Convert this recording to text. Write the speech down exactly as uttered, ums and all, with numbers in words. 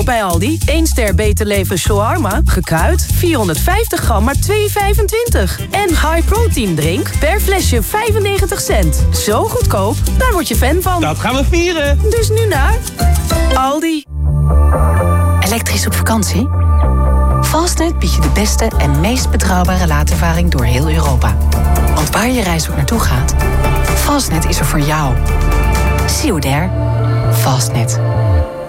Bij Aldi, één ster Beter Leven shawarma, gekruid, vierhonderdvijftig gram, maar twee vijfentwintig. En High Protein drink, per flesje vijfennegentig cent. Zo goedkoop, daar word je fan van. Dat gaan we vieren. Dus nu naar Aldi. Elektrisch op vakantie? Fastnet biedt je de beste en meest betrouwbare laadervaring door heel Europa. Want waar je reis ook naartoe gaat, Fastnet is er voor jou. See you there. Fastnet.